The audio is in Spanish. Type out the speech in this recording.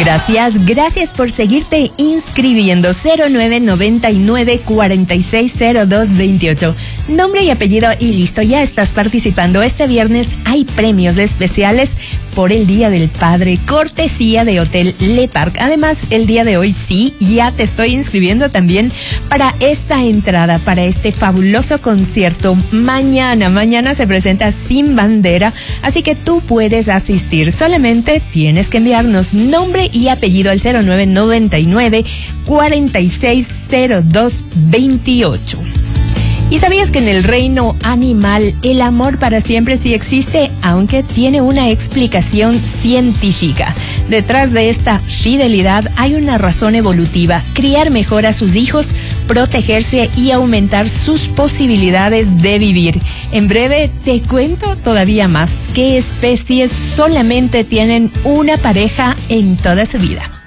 Gracias por seguirte inscribiendo. 0999-460228. Nombre y apellido y listo, ya estás participando. Este viernes hay premios especiales por el Día del Padre, cortesía de Hotel Le Parc. Además, el día de hoy sí, ya te estoy inscribiendo también para esta entrada, para este fabuloso concierto. Mañana se presenta Sin Bandera, así que tú puedes asistir. Solamente tienes que enviarnos nombre y apellido al 0999-460228. ¿Y sabías que en el reino animal el amor para siempre sí existe, aunque tiene una explicación científica? Detrás de esta fidelidad hay una razón evolutiva: criar mejor a sus hijos, protegerse y aumentar sus posibilidades de vivir. En breve te cuento todavía más. ¿Qué especies solamente tienen una pareja en toda su vida?